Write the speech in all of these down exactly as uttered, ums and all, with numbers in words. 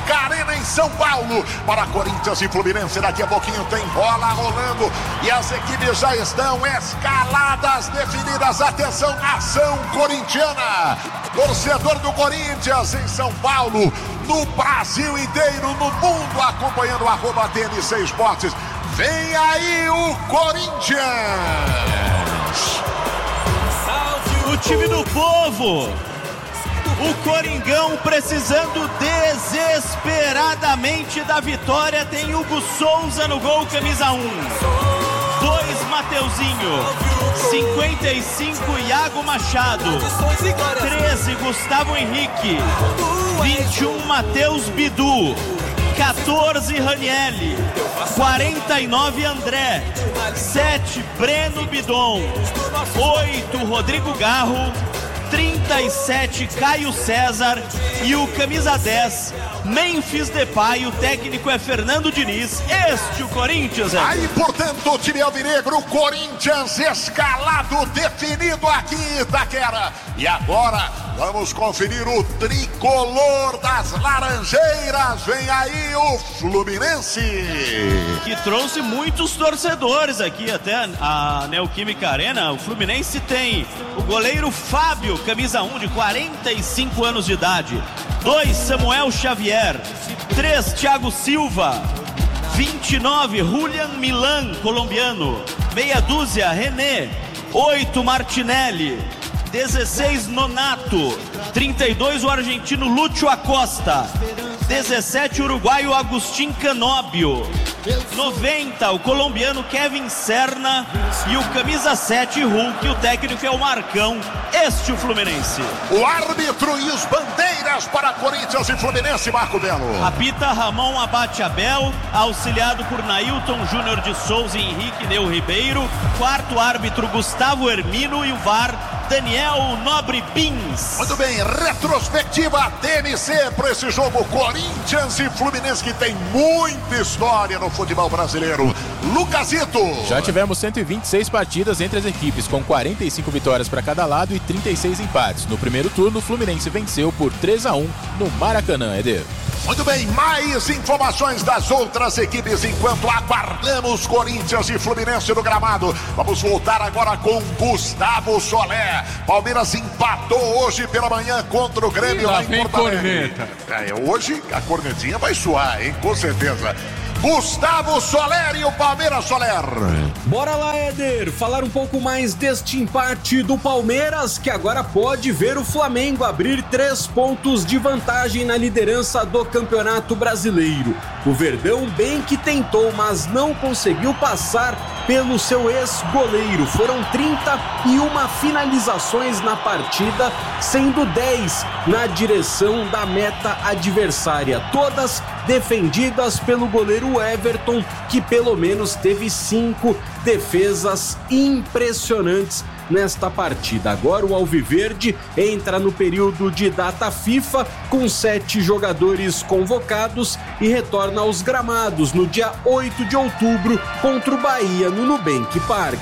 Química Arena em São Paulo. Para Corinthians e Fluminense, daqui a pouquinho tem bola rolando e as equipes já estão escaladas, definidas. Atenção, ação corintiana. Torcedor do Corinthians em São Paulo, no Brasil inteiro, no mundo, acompanhando o arroba T N C Esportes. Vem aí o Corinthians! O time do povo! O Coringão precisando desesperadamente da vitória. Tem Hugo Souza no gol, camisa um. dois, Mateuzinho. cinquenta e cinco, Iago Machado. treze, Gustavo Henrique. vinte e um, Matheus Bidu. quatorze, Ranielli. quarenta e nove, André. sete, Breno Bidon. oito, Rodrigo Garro. trinta e sete, Caio César. E o camisa dez, Memphis Depay. O técnico é Fernando Diniz. Este o Corinthians. É. Aí, portanto, o time alvinegro, o Corinthians escalado, definido aqui em Itaquera. E agora vamos conferir o tricolor das Laranjeiras. Vem aí o Fluminense, que trouxe muitos torcedores aqui até a Neoquímica Arena. O Fluminense tem o goleiro Fábio, camisa um, de quarenta e cinco anos de idade. dois, Samuel Xavier. três, Thiago Silva. vinte e nove, Julian Milan, colombiano. Meia dúzia, René. oito, Martinelli. dezesseis, Nonato. trinta e dois, o argentino Lúcio Acosta. dezessete, o uruguaio Agustín Canóbio. noventa, o colombiano Kevin Serna. E o camisa sete, Hulk. O técnico é o Marcão. Este o Fluminense. O árbitro e os bandeiras para Corinthians e Fluminense, Marco Belo. Apita Ramon Abate Abel, auxiliado por Nailton Júnior de Souza e Henrique Neu Ribeiro. Quarto árbitro, Gustavo Hermino. E o V A R, Daniel Nobre Pins. Muito bem, retrospectiva T N C para esse jogo Corinthians e Fluminense, que tem muita história no futebol brasileiro. Lucasito. Já tivemos cento e vinte e seis partidas entre as equipes, com quarenta e cinco vitórias para cada lado e trinta e seis empates. No primeiro turno, o Fluminense venceu por três a um no Maracanã, Eder. Muito bem, mais informações das outras equipes enquanto aguardamos Corinthians e Fluminense no gramado. Vamos voltar agora com Gustavo Soler. Palmeiras empatou hoje pela manhã contra o Grêmio lá em Porto Alegre. É, hoje a cornetinha vai suar, hein? Com certeza. Gustavo Soler e o Palmeiras, Soler. Bora lá, Éder, falar um pouco mais deste empate do Palmeiras, que agora pode ver o Flamengo abrir três pontos de vantagem na liderança do Campeonato Brasileiro. O Verdão bem que tentou, mas não conseguiu passar pelo seu ex-goleiro. Foram trinta e uma finalizações na partida, sendo dez na direção da meta adversária, todas defendidas pelo goleiro Everton, que pelo menos teve cinco defesas impressionantes nesta partida. Agora o Alviverde entra no período de data FIFA com sete jogadores convocados e retorna aos gramados no dia oito de outubro contra o Bahia no Nubank Park.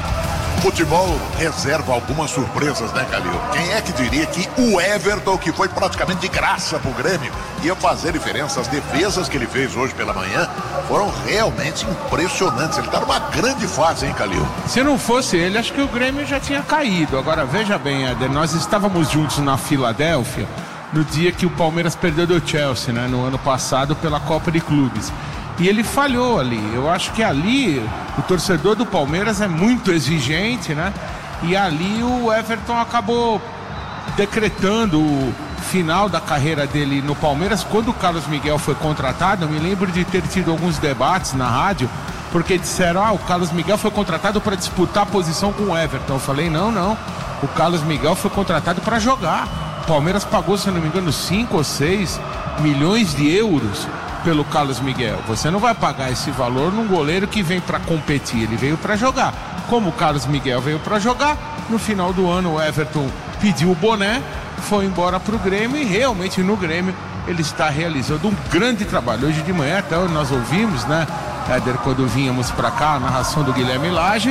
Futebol reserva algumas surpresas, né, Calil? Quem é que diria que o Everton, que foi praticamente de graça pro Grêmio, ia fazer diferença? As defesas que ele fez hoje pela manhã foram realmente impressionantes. Ele tá numa grande fase, hein, Calil? Se não fosse ele, acho que o Grêmio já tinha caído. Agora, veja bem, Éder, nós estávamos juntos na Filadélfia no dia que o Palmeiras perdeu do Chelsea, né, no ano passado, pela Copa de Clubes. E ele falhou ali. Eu acho que ali o torcedor do Palmeiras é muito exigente, né? E ali o Everton acabou decretando o final da carreira dele no Palmeiras. Quando o Carlos Miguel foi contratado, eu me lembro de ter tido alguns debates na rádio, porque disseram, ah, o Carlos Miguel foi contratado para disputar a posição com o Everton. Eu falei, não, não. O Carlos Miguel foi contratado para jogar. O Palmeiras pagou, se não me engano, cinco ou seis milhões de euros pelo Carlos Miguel. Você não vai pagar esse valor num goleiro que vem para competir, ele veio para jogar. Como o Carlos Miguel veio para jogar, no final do ano o Everton pediu o boné, foi embora para o Grêmio e realmente no Grêmio ele está realizando um grande trabalho. Hoje de manhã até nós ouvimos, né, Éder, quando vínhamos para cá, a narração do Guilherme Lage,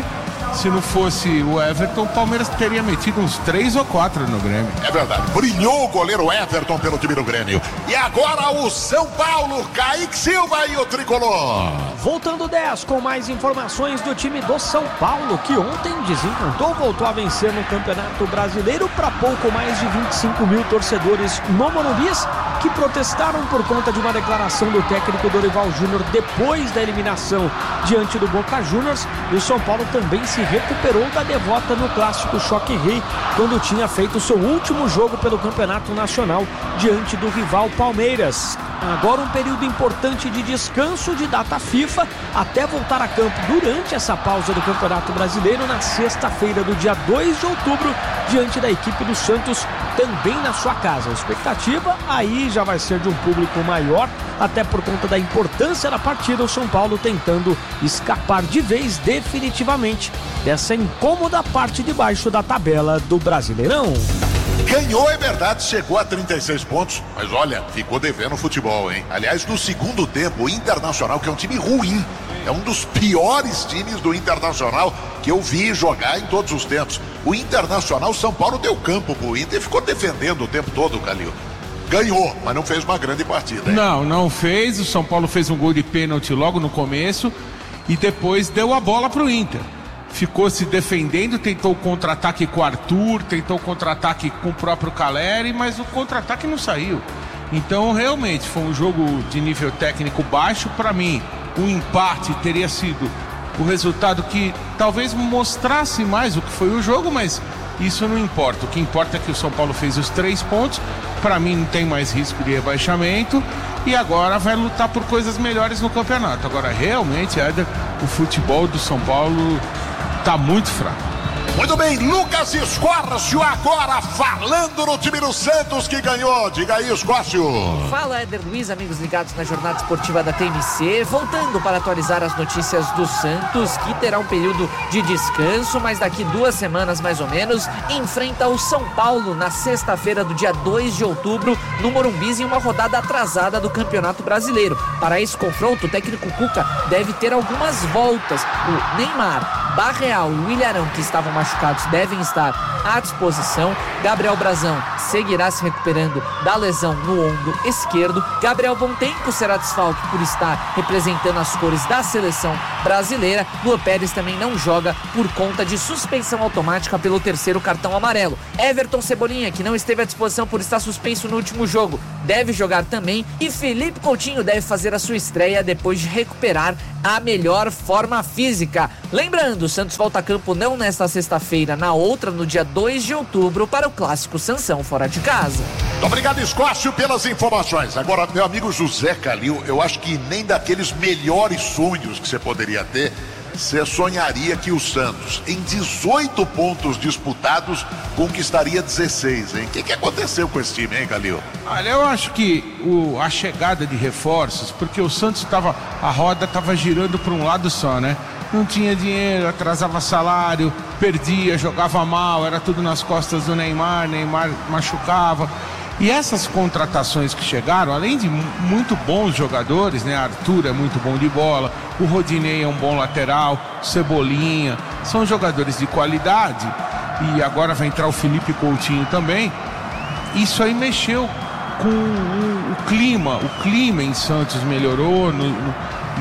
se não fosse o Everton, o Palmeiras teria metido uns três ou quatro no Grêmio. É verdade, brilhou o goleiro Everton pelo time do Grêmio. E agora o São Paulo, Kaique Silva e o Tricolor. Voltando dez com mais informações do time do São Paulo, que ontem desencantou, voltou a vencer no Campeonato Brasileiro para pouco mais de vinte e cinco mil torcedores no Morumbi, que protestaram por conta de uma declaração do técnico Dorival Júnior depois da eliminação diante do Boca Juniors. E o São Paulo também se recuperou da derrota no clássico Choque Rei, quando tinha feito o seu último jogo pelo Campeonato Nacional diante do rival Palmeiras. Agora um período importante de descanso de data FIFA até voltar a campo durante essa pausa do Campeonato Brasileiro na sexta-feira do dia dois de outubro, diante da equipe do Santos, também na sua casa. A expectativa aí já vai ser de um público maior, até por conta da importância da partida, o São Paulo tentando escapar de vez definitivamente dessa incômoda parte de baixo da tabela do Brasileirão. Ganhou, é verdade, chegou a trinta e seis pontos, mas olha, ficou devendo futebol, hein? Aliás, no segundo tempo, o Internacional, que é um time ruim, é um dos piores times do Internacional que eu vi jogar em todos os tempos. O Internacional, São Paulo deu campo pro Inter e ficou defendendo o tempo todo, Calil. Ganhou, mas não fez uma grande partida, hein? Não, não fez. O São Paulo fez um gol de pênalti logo no começo e depois deu a bola pro Inter. Ficou se defendendo, tentou contra-ataque com o Arthur, tentou contra-ataque com o próprio Caleri, mas o contra-ataque não saiu. Então, realmente, foi um jogo de nível técnico baixo. Para mim, um empate teria sido o resultado que talvez mostrasse mais o que foi o jogo, mas isso não importa. O que importa é que o São Paulo fez os três pontos. Para mim, não tem mais risco de rebaixamento e agora vai lutar por coisas melhores no campeonato. Agora, realmente, Éder, o futebol do São Paulo tá muito fraco. Muito bem, Lucas Escórcio agora falando no time do Santos que ganhou. Diga aí, Escórcio. Fala, Éder Luiz, amigos ligados na jornada esportiva da T M C. Voltando para atualizar as notícias do Santos, que terá um período de descanso, mas daqui duas semanas mais ou menos, enfrenta o São Paulo na sexta-feira do dia dois de outubro, no Morumbi, em uma rodada atrasada do Campeonato Brasileiro. Para esse confronto, o técnico Cuca deve ter algumas voltas. O Neymar, Barreal e o Ilharão, que estavam machucados, devem estar à disposição. Gabriel Brazão seguirá se recuperando da lesão no ombro esquerdo. Gabriel Bontempo será desfalque por estar representando as cores da seleção brasileira. Luan Pérez também não joga por conta de suspensão automática pelo terceiro cartão amarelo. Everton Cebolinha, que não esteve à disposição por estar suspenso no último jogo, deve jogar também. E Felipe Coutinho deve fazer a sua estreia depois de recuperar a melhor forma física. Lembrando, o Santos volta a campo não nesta sexta-feira, na outra, no dia dois de outubro, para o clássico Sansão fora de casa. Muito obrigado, Escócio, pelas informações. Agora, meu amigo José Calil, eu acho que nem daqueles melhores sonhos que você poderia ter, você sonharia que o Santos, em dezoito pontos disputados, conquistaria dezesseis, hein? O que, que aconteceu com esse time, hein, Calil? Olha, eu acho que o, a chegada de reforços, porque o Santos estava, a roda estava girando para um lado só, né? Não tinha dinheiro, atrasava salário, perdia, jogava mal, era tudo nas costas do Neymar, Neymar machucava. E essas contratações que chegaram, além de muito bons jogadores, né? Arthur é muito bom de bola, o Rodinei é um bom lateral, Cebolinha, são jogadores de qualidade. E agora vai entrar o Felipe Coutinho também. Isso aí mexeu com o, o clima, o clima em Santos melhorou no, no,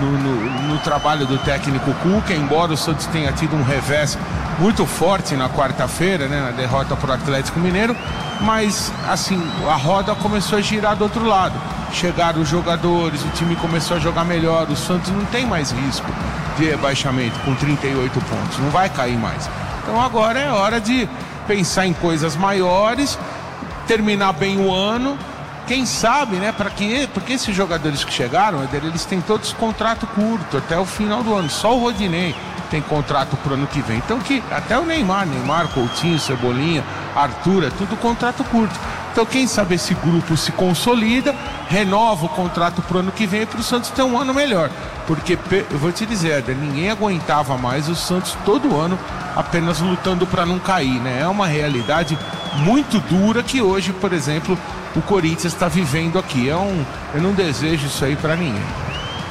no, no trabalho do técnico Cuca, embora o Santos tenha tido um revés muito forte na quarta-feira, né, na derrota para o Atlético Mineiro, mas assim, a roda começou a girar do outro lado. Chegaram os jogadores, o time começou a jogar melhor, o Santos não tem mais risco de rebaixamento com trinta e oito pontos, não vai cair mais. Então agora é hora de pensar em coisas maiores, terminar bem o ano, quem sabe, né, para que, porque esses jogadores que chegaram, eles têm todos contrato curto até o final do ano, só o Rodinei tem contrato pro ano que vem. Então que até o Neymar, Neymar, Coutinho, Cebolinha, Arthur, é tudo contrato curto. Então quem sabe esse grupo se consolida, renova o contrato pro ano que vem para o Santos ter um ano melhor. Porque eu vou te dizer, ninguém aguentava mais o Santos todo ano apenas lutando para não cair, né? É uma realidade muito dura que hoje, por exemplo, o Corinthians está vivendo aqui. É um, eu não desejo isso aí para ninguém. Corinthians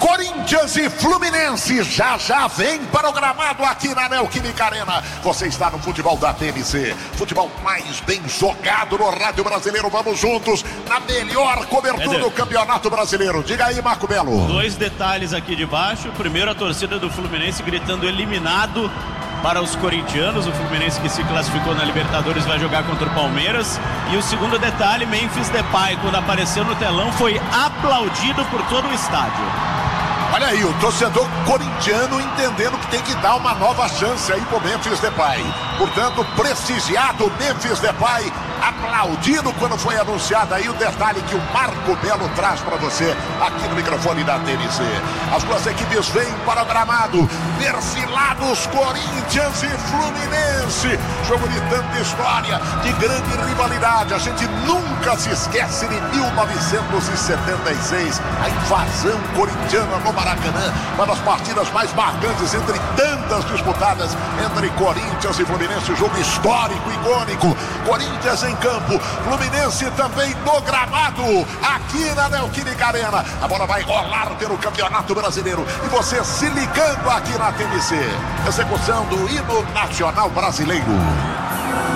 Corinthians e Fluminense já já vem para o gramado aqui na Neoquímica Arena. Você está no futebol da T M C, futebol mais bem jogado no rádio brasileiro. Vamos juntos na melhor cobertura do Campeonato Brasileiro. Diga aí, Marco Belo. Dois detalhes aqui de baixo. Primeiro, a torcida do Fluminense gritando eliminado para os corintianos. O Fluminense, que se classificou na Libertadores, vai jogar contra o Palmeiras. E o segundo detalhe, Memphis Depay, quando apareceu no telão, foi aplaudido por todo o estádio. Olha aí, o torcedor corintiano entendendo que tem que dar uma nova chance aí pro Memphis Depay. Portanto, prestigiado Memphis Depay, aplaudido quando foi anunciado aí o detalhe que o Marco Belo traz para você aqui no microfone da T M C. As duas equipes vêm para o gramado, perfilados Corinthians e Fluminense. Jogo de tanta história, de grande rivalidade. A gente nunca se esquece de mil novecentos e setenta e seis, a invasão corintiana no Maracanã, uma das partidas mais marcantes entre tantas disputadas entre Corinthians e Fluminense. Jogo histórico, icônico. Corinthians em campo, Fluminense também no gramado, aqui na Neoquímica Arena. A bola vai rolar pelo Campeonato Brasileiro e você se ligando aqui na T M C. Execução do hino nacional brasileiro.